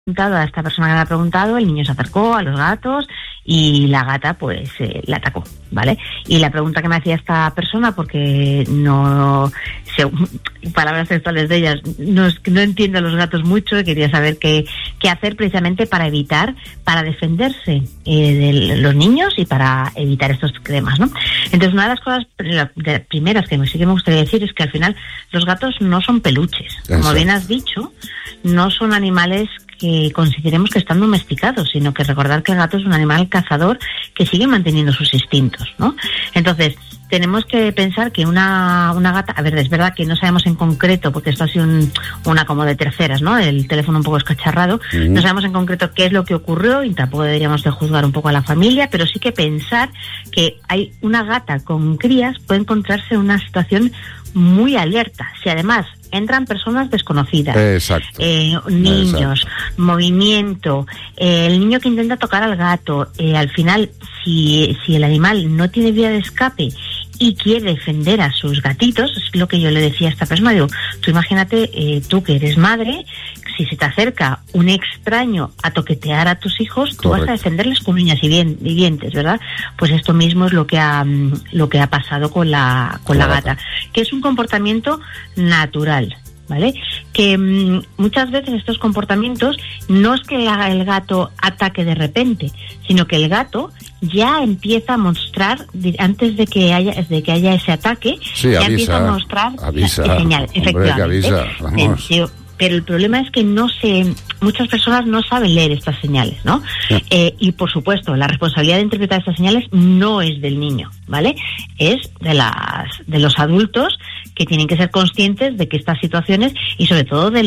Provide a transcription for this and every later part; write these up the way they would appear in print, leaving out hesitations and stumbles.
A esta persona que me ha preguntado, el niño se acercó a los gatos y la gata pues la atacó, ¿vale? Y la pregunta que me hacía esta persona, porque palabras textuales de ellas, no entiendo a los gatos mucho, y quería saber qué hacer precisamente para defenderse de los niños y para evitar estos temas, ¿no? Entonces, una de las cosas primeras que sí que me gustaría decir es que al final los gatos no son peluches. Como bien has dicho, no son animales que consideremos que están domesticados, sino que recordar que el gato es un animal cazador que sigue manteniendo sus instintos, ¿no? Entonces, tenemos que pensar que una gata, a ver, es verdad que no sabemos en concreto, porque esto ha sido una como de terceras, ¿no? El teléfono un poco escacharrado, no sabemos en concreto qué es lo que ocurrió y tampoco deberíamos de juzgar un poco a la familia, pero sí que pensar que hay una gata con crías puede encontrarse en una situación muy alerta. Si además entran personas desconocidas, niños, movimiento, el niño que intenta tocar al gato, al final, si el animal no tiene vía de escape y quiere defender a sus gatitos, es lo que yo le decía a esta persona, digo, tú imagínate, tú que eres madre, si se te acerca un extraño a toquetear a tus hijos, tú vas a defenderles con uñas y dientes, ¿verdad? Pues esto mismo es lo que ha pasado con la gata, que es un comportamiento natural, ¿vale? Que muchas veces estos comportamientos no es que el gato ataque de repente, sino que el gato ya empieza a mostrar, antes de que haya ese ataque, ya empieza a mostrar señales, efectivamente. Pero el problema es que muchas personas no saben leer estas señales, ¿no? Y por supuesto, la responsabilidad de interpretar estas señales no es del niño, ¿vale? Es de los adultos, que tienen que ser conscientes de que estas situaciones, y sobre todo de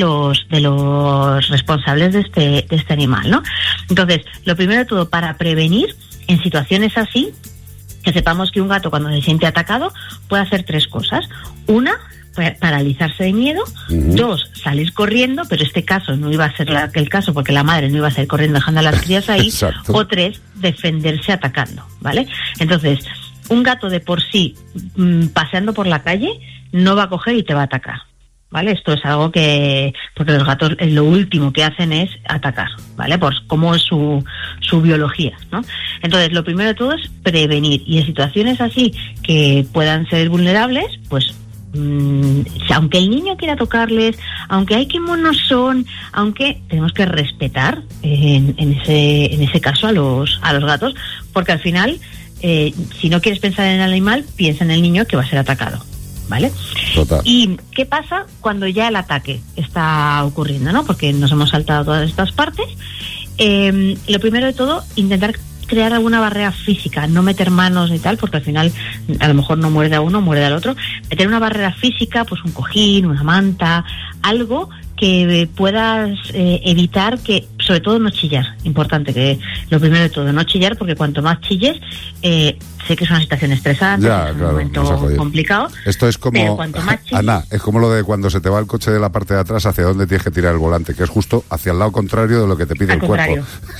los responsables de este animal, ¿no? Entonces, lo primero de todo, para prevenir en situaciones así, que sepamos que un gato, cuando se siente atacado, puede hacer tres cosas. Una, paralizarse de miedo. Dos, salir corriendo, pero este caso no iba a ser el caso, porque la madre no iba a salir corriendo dejando a las crías ahí. O tres, defenderse atacando, ¿vale? Entonces, un gato de por sí, paseando por la calle, no va a coger y te va a atacar, ¿vale? Esto es algo porque los gatos lo último que hacen es atacar, ¿vale? Pues como es su biología, ¿no? Entonces, lo primero de todo es prevenir, y en situaciones así que puedan ser vulnerables, pues aunque el niño quiera tocarles, aunque hay que monos son, aunque tenemos que respetar en ese caso a los gatos, porque al final, si no quieres pensar en el animal, piensa en el niño que va a ser atacado, ¿vale? Total. ¿Y qué pasa cuando ya el ataque está ocurriendo, ¿no? Porque nos hemos saltado todas estas partes. Lo primero de todo, intentar crear alguna barrera física, no meter manos y tal, porque al final a lo mejor no muerde a uno, muerde al otro. Meter una barrera física, pues un cojín, una manta, algo que puedas evitar que, sobre todo, no chillar. Importante, que lo primero de todo, no chillar, porque cuanto más chilles, sé que es una situación estresante, es un momento complicado. Esto es como, Ana, es como lo de cuando se te va el coche de la parte de atrás, hacia dónde tienes que tirar el volante, que es justo hacia el lado contrario de lo que te pide el cuerpo.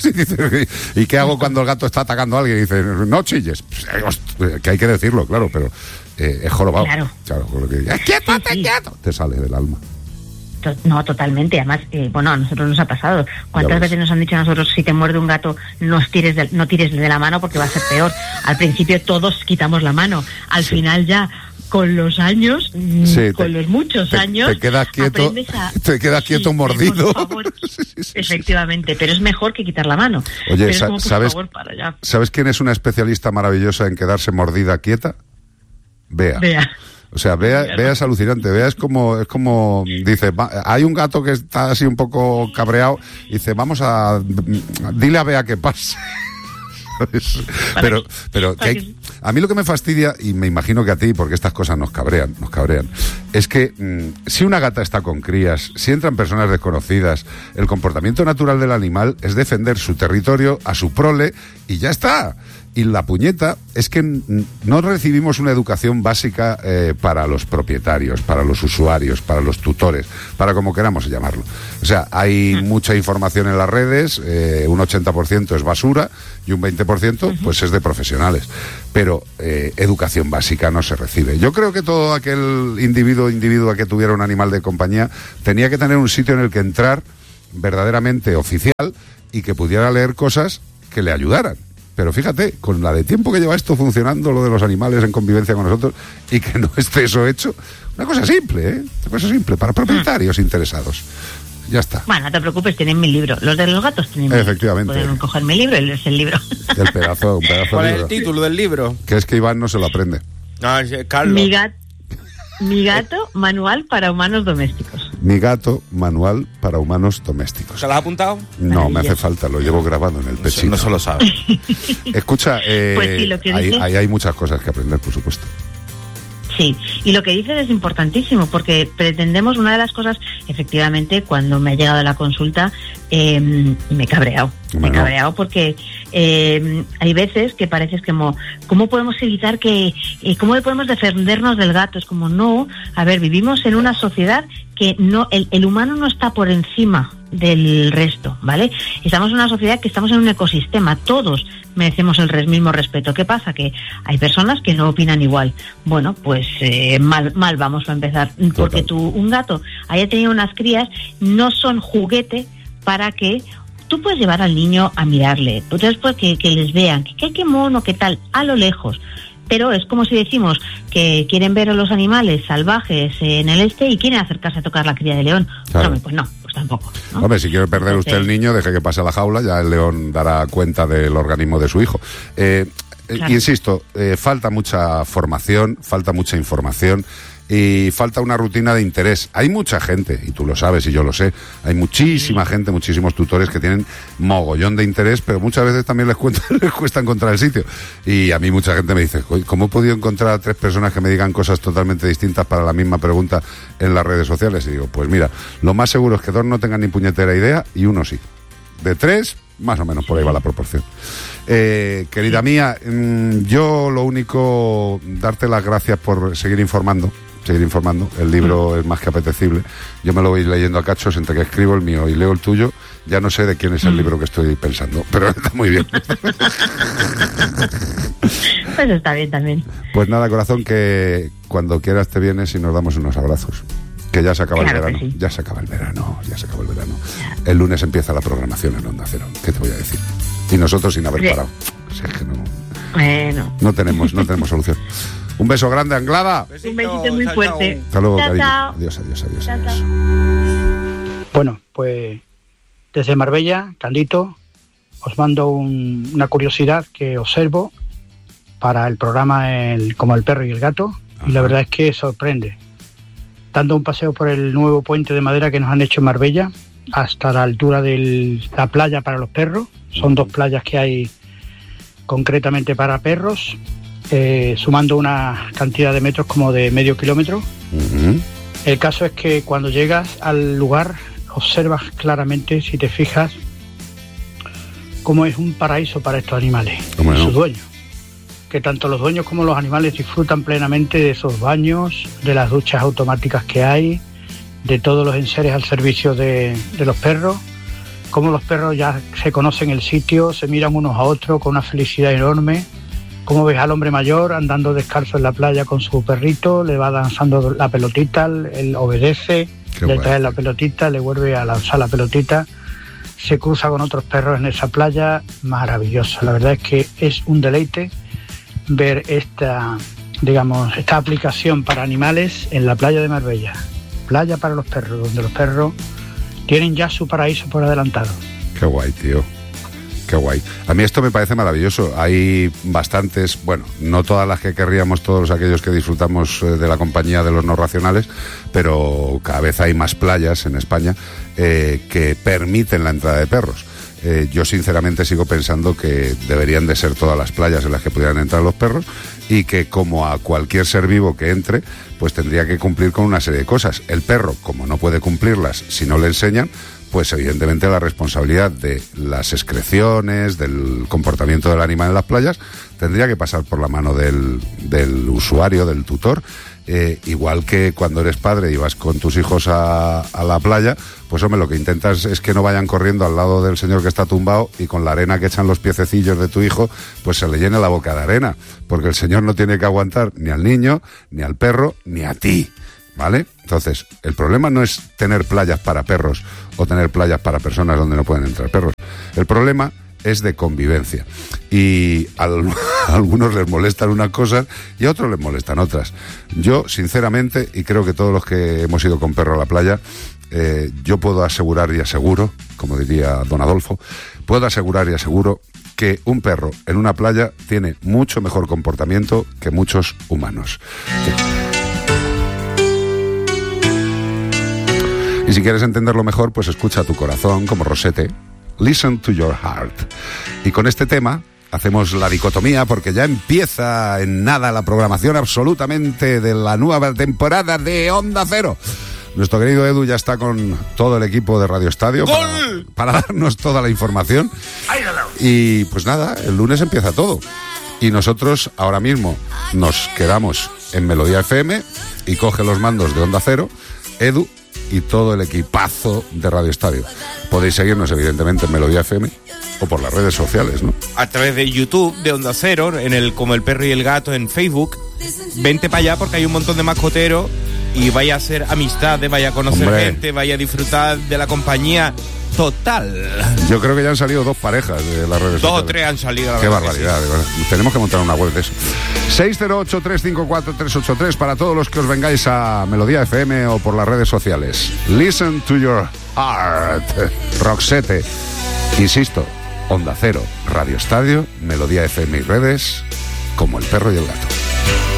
¿Y qué hago cuando el gato está atacando a alguien? Y dice, no chilles. Que hay que decirlo, claro, pero es jorobado. Claro, porque quieto, te sale del alma. No, totalmente. Además, a nosotros nos ha pasado. ¿Cuántas veces nos han dicho a nosotros, si te muerde un gato, no tires de la mano porque va a ser peor? Al principio todos quitamos la mano. Al final ya, con los años, con los muchos años, te quedas quieto, mordido. Por favor. Efectivamente, pero es mejor que quitar la mano. Oye, ¿sabes quién es una especialista maravillosa en quedarse mordida quieta? Bea. O sea, Bea es alucinante. Bea es como dice, hay un gato que está así un poco cabreado, y dice, dile a Bea que pase. Pero a mí lo que me fastidia, y me imagino que a ti, porque estas cosas nos cabrean, es que si una gata está con crías, si entran personas desconocidas, el comportamiento natural del animal es defender su territorio a su prole y ya está. Y la puñeta es que no recibimos una educación básica para los propietarios, para los usuarios, para los tutores, para como queramos llamarlo. O sea, hay mucha información en las redes, un 80% es basura y un 20% pues es de profesionales. Pero educación básica no se recibe. Yo creo que todo aquel individuo que tuviera un animal de compañía tenía que tener un sitio en el que entrar verdaderamente oficial y que pudiera leer cosas que le ayudaran. Pero fíjate, con la de tiempo que lleva esto funcionando, lo de los animales en convivencia con nosotros, y que no esté eso hecho, una cosa simple, ¿eh? Una cosa simple, para propietarios interesados. Ya está. Bueno, no te preocupes, tienen mi libro. Los de los gatos tienen mi libro. Efectivamente. Pueden coger mi libro y leerse el libro. Un pedazo ¿Cuál de es libro. el título del libro? Que es que Iván no se lo aprende. No, es Carlos. Mi gato, manual para humanos domésticos. Mi gato, manual para humanos domésticos. ¿Se lo has apuntado? No, me hace falta, lo llevo grabado en el pechito. No se lo sabe. Escucha, Pues sí, lo que ahí dices- hay muchas cosas que aprender, por supuesto. Sí, y lo que dices es importantísimo, porque pretendemos, una de las cosas, efectivamente, cuando me ha llegado la consulta, me he cabreado. Me he Bueno. cabreado porque hay veces que parece como, ¿cómo podemos evitar que, cómo podemos defendernos del gato? Es como, no, a ver, vivimos en una sociedad que no, el humano no está por encima del resto, ¿vale? Estamos en una sociedad que estamos en un ecosistema, todos merecemos el mismo respeto. ¿Qué pasa? Que hay personas que no opinan igual. Bueno, pues mal vamos a empezar, porque un gato haya tenido unas crías, no son juguete para que tú puedes llevar al niño a mirarle, entonces pues que les vean, que qué mono, qué tal, a lo lejos. Pero es como si decimos que quieren ver a los animales salvajes en el y quieren acercarse a tocar la cría de león. Claro. Hombre, pues no, pues tampoco, ¿no? Hombre, si quiere perder Entonces, usted el niño, deje que pase a la jaula, ya el león dará cuenta del organismo de su hijo. Claro. Insisto, falta mucha formación, falta mucha información y falta una rutina de interés. Hay mucha gente, y tú lo sabes y yo lo sé, hay muchísima gente, muchísimos tutores que tienen mogollón de interés, pero muchas veces también les cuesta encontrar el sitio. Y a mí mucha gente me dice, ¿cómo he podido encontrar a 3 personas que me digan cosas totalmente distintas para la misma pregunta en las redes sociales? Y digo, pues mira, lo más seguro es que 2 no tengan ni puñetera idea y 1 sí. De 3, más o menos por ahí va la proporción. Querida mía, yo lo único, darte las gracias por seguir informando. El libro es más que apetecible. Yo me lo voy leyendo a cachos entre que escribo el mío y leo el tuyo. Ya no sé de quién es el libro que estoy pensando, pero está muy bien. pues está bien también. Pues nada, corazón, que cuando quieras te vienes y nos damos unos abrazos. Que ya se acaba Claro el verano. que sí. Ya se acaba el verano. El lunes empieza la programación en Onda Cero. ¿Qué te voy a decir? Y nosotros sin haber Sí. parado. Si es que Bueno, no tenemos solución. Un beso grande, Anglada. un besito muy chao, fuerte. Hasta luego, Chao, cariño. chao. Adiós. Chao, Adiós. chao. Bueno, pues desde Marbella, Candito, os mando una curiosidad que observo para el programa Como el perro y el gato, y la verdad es que sorprende. Dando un paseo por el nuevo puente de madera que nos han hecho en Marbella, hasta la altura de la playa para los perros, son 2 playas que hay concretamente para perros, sumando una cantidad de metros como de medio kilómetro. Ujú. El caso es que cuando llegas al lugar observas claramente, si te fijas, cómo es un paraíso para estos animales ¿Cómo y no? sus dueños. Que tanto los dueños como los animales disfrutan plenamente de esos baños, de las duchas automáticas que hay, de todos los enseres al servicio de los perros, cómo los perros ya se conocen el sitio, se miran unos a otros con una felicidad enorme. Cómo ves al hombre mayor andando descalzo en la playa con su perrito, le va danzando la pelotita, él obedece, Qué le guay. trae la pelotita, le vuelve a lanzar la pelotita, se cruza con otros perros en esa playa, maravilloso. La verdad es que es un deleite ver esta aplicación para animales en la playa de Marbella, playa para los perros, donde los perros tienen ya su paraíso por adelantado. Qué guay, tío. Qué guay. A mí esto me parece maravilloso. Hay bastantes, bueno, no todas las que querríamos todos aquellos que disfrutamos de la compañía de los no racionales, pero cada vez hay más playas en España que permiten la entrada de perros. Yo sinceramente sigo pensando que deberían de ser todas las playas en las que pudieran entrar los perros y que como a cualquier ser vivo que entre, pues tendría que cumplir con una serie de cosas. El perro, como no puede cumplirlas si no le enseñan, pues evidentemente la responsabilidad de las excreciones, del comportamiento del animal en las playas, tendría que pasar por la mano del usuario, del tutor. Igual que cuando eres padre y vas con tus hijos a la playa, pues hombre, lo que intentas es que no vayan corriendo al lado del señor que está tumbado y con la arena que echan los piececillos de tu hijo, pues se le llene la boca de arena, porque el señor no tiene que aguantar ni al niño, ni al perro, ni a ti, ¿vale? Entonces, el problema no es tener playas para perros o tener playas para personas donde no pueden entrar perros. El problema es de convivencia. Y a algunos les molestan unas cosas y a otros les molestan otras. Yo, sinceramente, y creo que todos los que hemos ido con perro a la playa, yo puedo asegurar y aseguro, como diría don Adolfo, puedo asegurar y aseguro que un perro en una playa tiene mucho mejor comportamiento que muchos humanos. Y si quieres entenderlo mejor, pues escucha a tu corazón como Rosete. Listen to your heart. Y con este tema hacemos la dicotomía porque ya empieza en nada la programación absolutamente de la nueva temporada de Onda Cero. Nuestro querido Edu ya está con todo el equipo de Radio Estadio para darnos toda la información. Y pues nada, el lunes empieza todo. Y nosotros ahora mismo nos quedamos en Melodía FM y coge los mandos de Onda Cero, Edu y todo el equipazo de Radio Estadio. Podéis seguirnos evidentemente en Melodía FM o por las redes sociales, ¿no? A través de YouTube, de Onda Cero, como El Perro y el Gato en Facebook. Vente para allá porque hay un montón de mascoteros y vaya a hacer amistades, vaya a conocer gente, vaya a disfrutar de la compañía total. Yo creo que ya han salido 2 parejas de las redes sociales. 2 o 3 han salido. Qué barbaridad, de verdad. Tenemos que montar una web de eso. 608-354-383 para todos los que os vengáis a Melodía FM o por las redes sociales. Listen to your heart. Roxette. Insisto, Onda Cero, Radio Estadio, Melodía FM y redes, como El Perro y el Gato.